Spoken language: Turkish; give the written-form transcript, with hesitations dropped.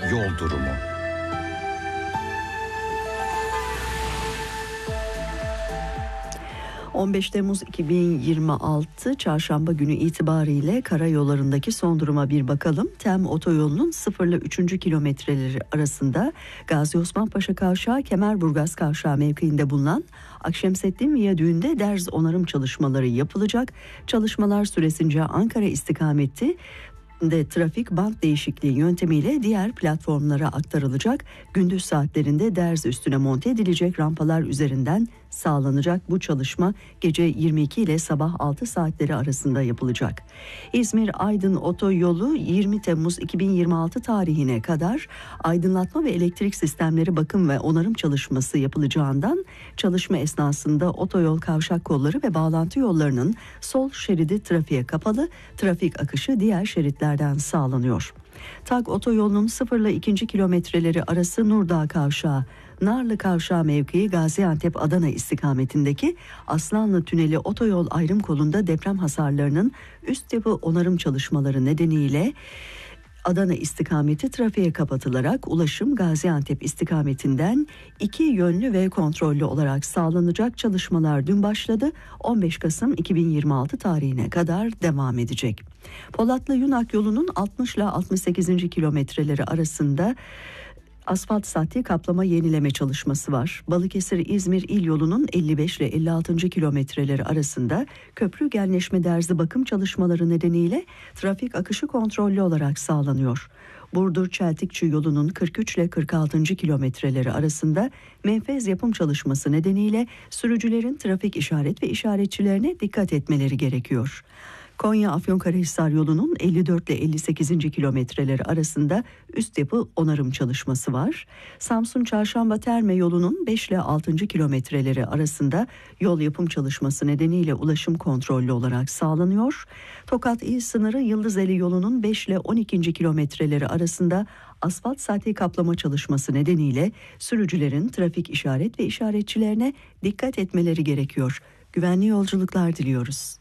yol durumu. ...15 Temmuz 2026 Çarşamba günü itibariyle karayollarındaki son duruma bir bakalım. TEM otoyolunun 0 ile 3. kilometreleri arasında Gazi Osman Paşa Kavşağı Kemerburgaz Kavşağı mevkiinde bulunan Akşemseddin Viyadüğü'nde derz onarım çalışmaları yapılacak. Çalışmalar süresince Ankara istikameti de trafik bant değişikliği yöntemiyle diğer platformlara aktarılacak. Gündüz saatlerinde derz üstüne monte edilecek rampalar üzerinden sağlanacak. Bu çalışma gece 22 ile sabah 6 saatleri arasında yapılacak. İzmir-Aydın otoyolu 20 Temmuz 2026 tarihine kadar aydınlatma ve elektrik sistemleri bakım ve onarım çalışması yapılacağından çalışma esnasında otoyol kavşak kolları ve bağlantı yollarının sol şeridi trafiğe kapalı, trafik akışı diğer şeritlerden sağlanıyor. TAG otoyolunun 0 ile 2. kilometreleri arası Nurdağ Kavşağı, Narlı Kavşağı mevkii Gaziantep-Adana istikametindeki Aslanlı Tüneli otoyol ayrım kolunda deprem hasarlarının üst yapı onarım çalışmaları nedeniyle Adana istikameti trafiğe kapatılarak ulaşım Gaziantep istikametinden 2 yönlü ve kontrollü olarak sağlanacak. Çalışmalar dün başladı. 15 Kasım 2026 tarihine kadar devam edecek. Polatlı-Yunak yolunun 60 ile 68. kilometreleri arasında asfalt sahte kaplama yenileme çalışması var. Balıkesir-İzmir il yolunun 55 ile 56. kilometreleri arasında köprü genleşme derzi bakım çalışmaları nedeniyle trafik akışı kontrollü olarak sağlanıyor. Burdur-Çeltikçi yolunun 43 ile 46. kilometreleri arasında menfez yapım çalışması nedeniyle sürücülerin trafik işaret ve işaretçilerine dikkat etmeleri gerekiyor. Konya-Afyonkarahisar yolunun 54 ile 58. kilometreleri arasında üst yapı onarım çalışması var. Samsun-Çarşamba-Terme yolunun 5 ile 6. kilometreleri arasında yol yapım çalışması nedeniyle ulaşım kontrollü olarak sağlanıyor. Tokat il sınırı Yıldızeli yolunun 5 ile 12. kilometreleri arasında asfalt sahte kaplama çalışması nedeniyle sürücülerin trafik işaret ve işaretçilerine dikkat etmeleri gerekiyor. Güvenli yolculuklar diliyoruz.